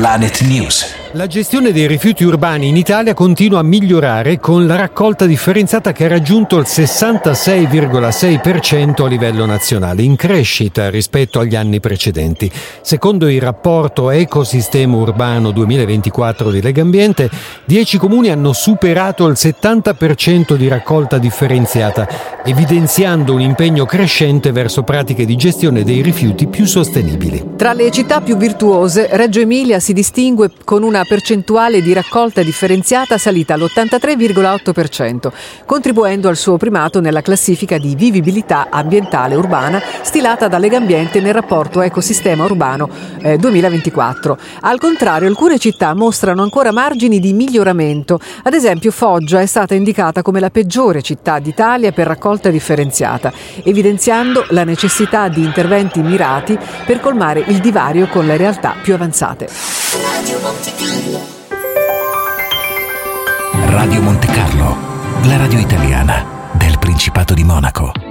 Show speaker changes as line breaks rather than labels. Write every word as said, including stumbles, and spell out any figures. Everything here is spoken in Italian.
Planet News.
La gestione dei rifiuti urbani in Italia continua a migliorare con la raccolta differenziata che ha raggiunto il sessantasei virgola sei per cento a livello nazionale, in crescita rispetto agli anni precedenti. Secondo il rapporto Ecosistema Urbano duemilaventiquattro di Legambiente, dieci comuni hanno superato il settanta per cento di raccolta differenziata, evidenziando un impegno crescente verso pratiche di gestione dei rifiuti più sostenibili.
Tra le città più virtuose, Reggio Emilia si distingue con una percentuale di raccolta differenziata salita all'ottantatré virgola otto per cento, contribuendo al suo primato nella classifica di vivibilità ambientale urbana stilata da Legambiente nel rapporto Ecosistema Urbano eh, duemilaventiquattro. Al contrario, alcune città mostrano ancora margini di miglioramento. Ad esempio, Foggia è stata indicata come la peggiore città d'Italia per raccolta differenziata, evidenziando la necessità di interventi mirati per colmare il divario con le realtà più avanzate.
Radio Monte Carlo, la radio italiana del Principato di Monaco.